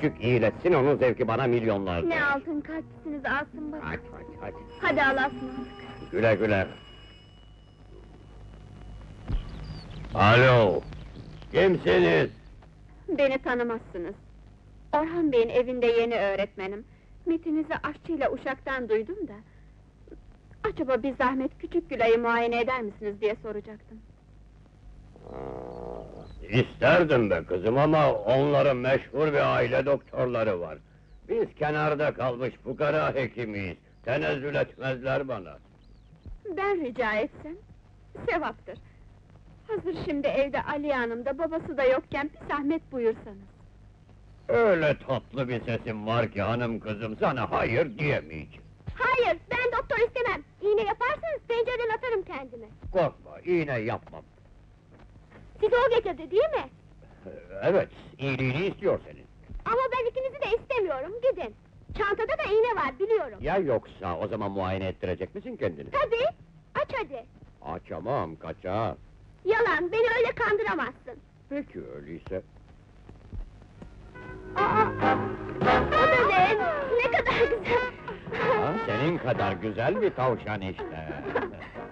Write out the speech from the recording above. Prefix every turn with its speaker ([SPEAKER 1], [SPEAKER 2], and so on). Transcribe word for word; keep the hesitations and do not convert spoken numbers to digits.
[SPEAKER 1] küçük iyileşsin, onun zevki bana milyonlar.
[SPEAKER 2] Ne altın kalplisiniz Asım Baba.
[SPEAKER 1] Hadi hadi hadi.
[SPEAKER 2] Hadi Allah'a ısmarladık.
[SPEAKER 1] Güle güle. Alo! Kimsiniz?
[SPEAKER 2] Beni tanımazsınız. Orhan Bey'in evinde yeni öğretmenim. Metinizi aşçıyla Uşak'tan duydum da... Acaba bir zahmet küçük Gülay'ı muayene eder misiniz diye soracaktım.
[SPEAKER 1] Aa, isterdim be kızım ama onların meşhur bir aile doktorları var. Biz kenarda kalmış fukara hekimiyiz. Tenezzül etmezler bana.
[SPEAKER 2] Ben rica etsem, sevaptır. Hazır şimdi evde Aliye Hanım da babası da yokken bir zahmet buyursanız.
[SPEAKER 1] Öyle tatlı bir sesim var ki hanım kızım, sana hayır diyemeyeceğim.
[SPEAKER 2] Hayır, ben doktor istemem. İğne yaparsanız pencereden atarım kendimi.
[SPEAKER 1] Korkma, iğne yapmam.
[SPEAKER 2] Sizi o getirdi değil mi?
[SPEAKER 1] Evet, iyiliğini istiyor senin.
[SPEAKER 2] Ama ben ikinizi de istemiyorum, gidin. Çantada da iğne var, biliyorum.
[SPEAKER 1] Ya yoksa, o zaman muayene ettirecek misin kendini?
[SPEAKER 2] Tabii, aç hadi.
[SPEAKER 1] Açamam, kaçar.
[SPEAKER 2] Yalan, beni öyle kandıramazsın.
[SPEAKER 1] Peki öyleyse.
[SPEAKER 2] Aa, o da ne? Ne kadar güzel!
[SPEAKER 1] Ha, senin kadar güzel bir tavşan işte.